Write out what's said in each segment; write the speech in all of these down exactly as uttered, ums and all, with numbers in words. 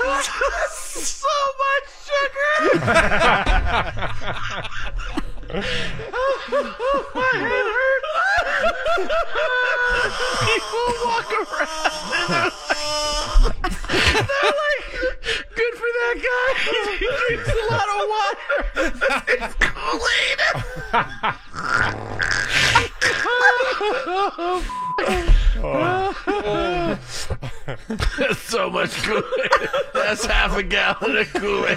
So much sugar. My head hurts. People walk around and they're like, they're like, good for that guy. He drinks a lot of water. It's Kool-Aid. Oh. That's so much Kool-Aid. That's half a gallon of Kool-Aid.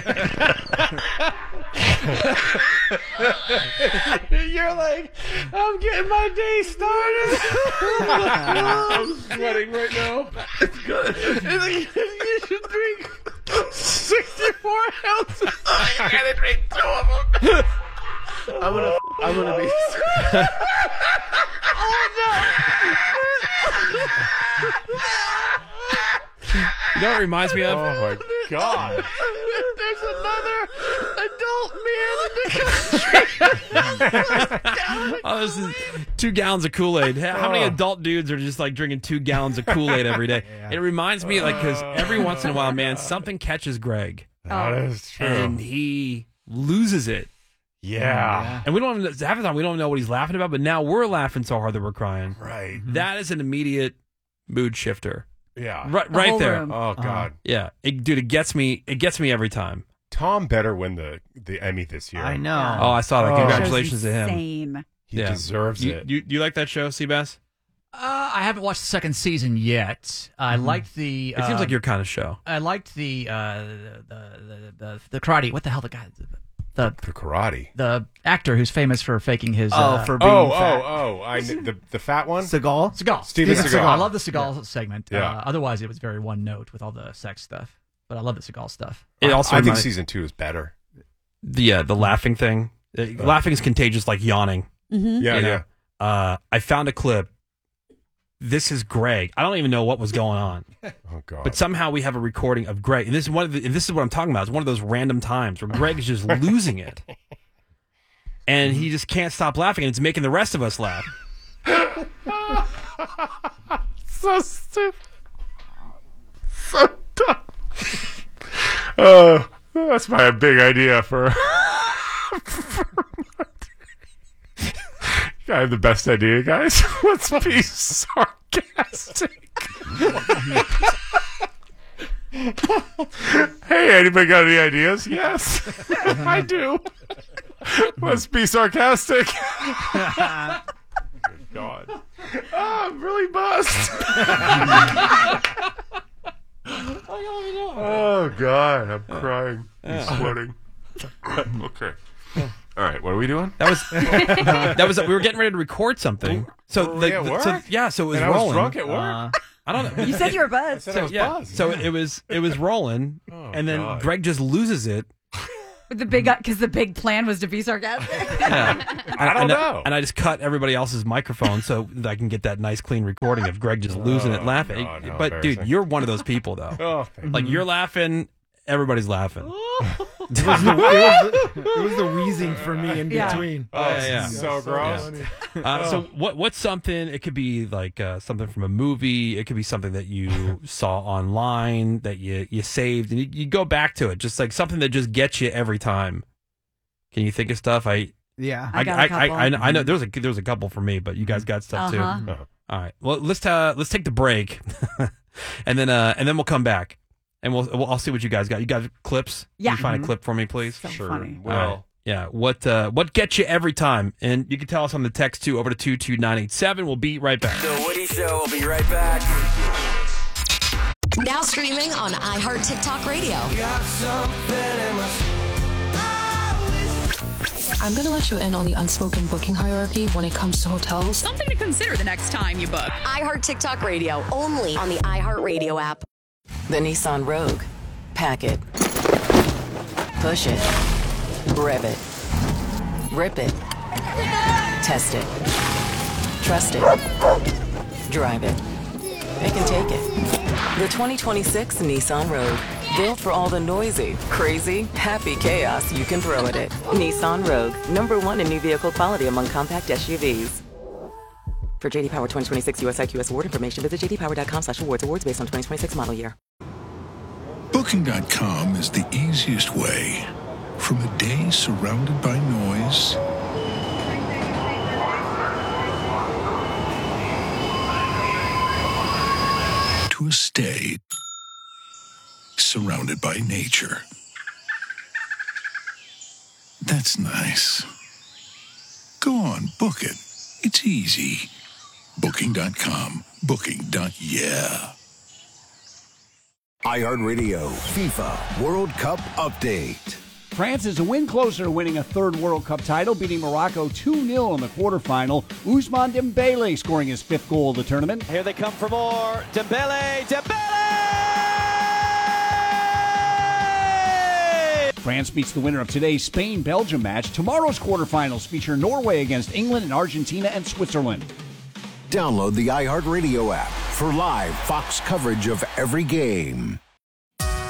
You're like, I'm getting my day started. I'm sweating right now. It's good. It's like, you should drink sixty-four ounces. Oh, you gotta drink two of them. I'm gonna, I'm gonna be. Oh no! You know what it reminds me of? Oh my god! There's another adult man in the country. Oh, this is two gallons of Kool-Aid. How many adult dudes are just like drinking two gallons of Kool-Aid every day? Yeah. It reminds me, like, because every once in a while, man, something catches Greg. That oh. is true. And he loses it. Yeah. yeah. And we don't half the time we don't know what he's laughing about, but now we're laughing so hard that we're crying. Right. That is an immediate mood shifter. Yeah. Right right the there. Room. Oh god. Uh-huh. Yeah. It, dude, it gets me it gets me every time. Tom better win the, the Emmy this year. I know. Oh, I saw that. Oh. Congratulations to him. Same. He yeah. deserves you, it. You, you like that show, Seabass? Uh, I haven't watched the second season yet. I mm-hmm. liked the. It uh, seems like your kind of show. I liked the uh, the, the the the karate. What the hell, the guy? The the karate. The actor who's famous for faking his. Oh, uh, for being oh fat. oh oh! I the the fat one. Seagal. Seagal. Steven Seagal. I love the Seagal yeah. segment. Yeah. Uh, otherwise, it was very one note with all the sex stuff. But I love the Seagal stuff. It also I think season two is better. The yeah, the laughing thing. Uh, laughing is contagious, like yawning. Mm-hmm. Yeah, you know? yeah. Uh, I found a clip. This is Greg. I don't even know what was going on. Oh god! But somehow we have a recording of Greg, and this is one of the, and this is what I'm talking about. It's one of those random times where Greg is just losing it, and he just can't stop laughing, and it's making the rest of us laugh. So stupid. So dumb. Oh, that's my big idea for. I have the best idea, guys. Let's be sarcastic. Hey, anybody got any ideas? Yes, I do. Let's be sarcastic. Good God. Oh, I'm really buzzed. Oh, God. I'm crying. I'm sweating. Okay. All right, what are we doing? That was that was we were getting ready to record something. So Were the, we at the- work? so yeah, so it was And I was rolling. drunk at work? Uh, I don't know. You said you were buzzed. said I So, was yeah, buzzed. so it was it was rolling, Oh, and then God. Greg just loses it. With the big, because the big plan was to be sarcastic. Yeah. I don't and, know. And I just cut everybody else's microphone so that I can get that nice clean recording of Greg just losing it Oh, laughing. God, how But dude, embarrassing. you're one of those people though. Oh, thank Like you're laughing, everybody's laughing. It was, the, it, was the, it was the wheezing for me in Yeah. between. Oh, Yeah, yeah. so gross. Uh, so what what's something? It could be like uh, something from a movie. It could be something that you saw online that you you saved, and you, you go back to it. Just like something that just gets you every time. Can you think of stuff? I Yeah. I got a I, I, couple. I, know- I know there's a there's a couple for me, but you guys got stuff Uh-huh. too. Uh-huh. All right. Well, let's uh, let's take the break, and then uh, and then we'll come back, and we'll, we'll I'll see what you guys got. You got clips? Yeah. Can you find Mhm. a clip for me, please? So Sure. funny. Well, All right. Yeah. What uh, what gets you every time? And you can tell us on the text too over to two two nine eight seven. We'll be right back. The Woody Show will be right back. Now streaming on iHeart TikTok Radio. I'm going to let you in on the unspoken booking hierarchy when it comes to hotels. Something to consider the next time you book. iHeart TikTok Radio, only on the iHeart Radio app. The Nissan Rogue. Pack it. Push it. Rev it. Rip it. Test it. Trust it. Drive it. It can take it. The twenty twenty-six Nissan Rogue. Built for all the noisy, crazy, happy chaos you can throw at it. Nissan Rogue. Number one in new vehicle quality among compact S U Vs. For J D Power twenty twenty-six U S I Q S award information, visit j d power dot com slash awards. Awards based on twenty twenty-six model year. Book Booking dot com is the easiest way. From a day surrounded by noise to a stay surrounded by nature. That's nice. Go on, book it. It's easy. Booking dot com. Booking. Yeah. iHeartRadio FIFA World Cup Update. France is a win closer to winning a third World Cup title, beating Morocco two nil in the quarterfinal. Ousmane Dembele scoring his fifth goal of the tournament. Here they come for more. Dembele! Dembele! France beats the winner of today's Spain-Belgium match. Tomorrow's quarterfinals feature Norway against England and Argentina and Switzerland. Download the iHeartRadio app for live Fox coverage of every game.